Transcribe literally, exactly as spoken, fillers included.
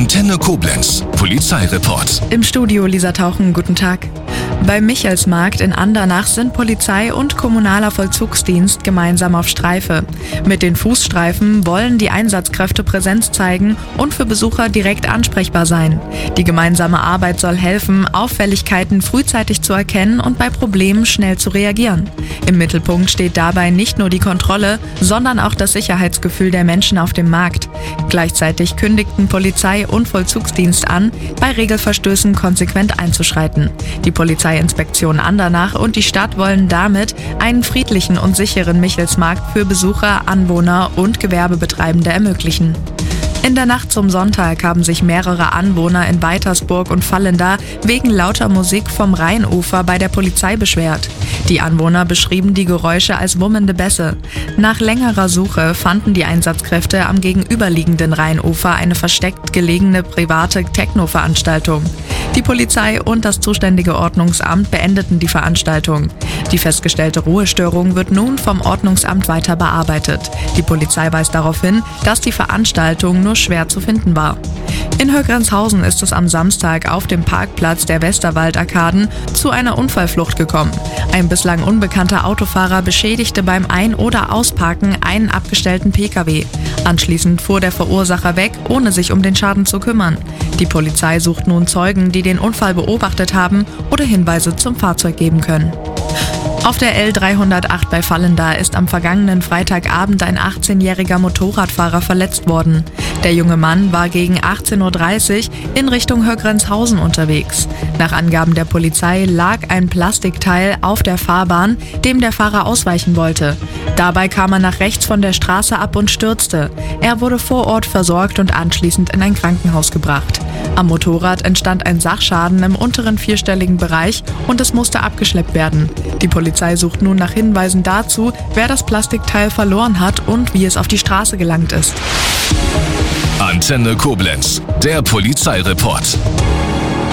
Antenne Koblenz, Polizeireport. Im Studio Lisa Tauchen, guten Tag. Beim Michelsmarkt in Andernach sind Polizei und kommunaler Vollzugsdienst gemeinsam auf Streife. Mit den Fußstreifen wollen die Einsatzkräfte Präsenz zeigen und für Besucher direkt ansprechbar sein. Die gemeinsame Arbeit soll helfen, Auffälligkeiten frühzeitig zu erkennen und bei Problemen schnell zu reagieren. Im Mittelpunkt steht dabei nicht nur die Kontrolle, sondern auch das Sicherheitsgefühl der Menschen auf dem Markt. Gleichzeitig kündigten Polizei und Vollzugsdienst an, bei Regelverstößen konsequent einzuschreiten. Die Polizeiinspektion Andernach und die Stadt wollen damit einen friedlichen und sicheren Michelsmarkt für Besucher, Anwohner und Gewerbebetreibende ermöglichen. In der Nacht zum Sonntag haben sich mehrere Anwohner in Weitersburg und Vallenda wegen lauter Musik vom Rheinufer bei der Polizei beschwert. Die Anwohner beschrieben die Geräusche als wummende Bässe. Nach längerer Suche fanden die Einsatzkräfte am gegenüberliegenden Rheinufer eine versteckt gelegene private Techno-Veranstaltung. Die Polizei und das zuständige Ordnungsamt beendeten die Veranstaltung. Die festgestellte Ruhestörung wird nun vom Ordnungsamt weiter bearbeitet. Die Polizei weist darauf hin, dass die Veranstaltung nur schwer zu finden war. In Högrenshausen ist es am Samstag auf dem Parkplatz der Westerwald-Arkaden zu einer Unfallflucht gekommen. Ein bislang unbekannter Autofahrer beschädigte beim Ein- oder Ausparken einen abgestellten Pkw. Anschließend fuhr der Verursacher weg, ohne sich um den Schaden zu kümmern. Die Polizei sucht nun Zeugen, die den Unfall beobachtet haben oder Hinweise zum Fahrzeug geben können. Auf der L dreihundertacht bei Vallenda ist am vergangenen Freitagabend ein achtzehnjähriger Motorradfahrer verletzt worden. Der junge Mann war gegen achtzehn Uhr dreißig in Richtung Högrenshausen unterwegs. Nach Angaben der Polizei lag ein Plastikteil auf der Fahrbahn, dem der Fahrer ausweichen wollte. Dabei kam er nach rechts von der Straße ab und stürzte. Er wurde vor Ort versorgt und anschließend in ein Krankenhaus gebracht. Am Motorrad entstand ein Sachschaden im unteren vierstelligen Bereich und es musste abgeschleppt werden. Die Polizei sucht nun nach Hinweisen dazu, wer das Plastikteil verloren hat und wie es auf die Straße gelangt ist. Antenne Koblenz, der Polizeireport.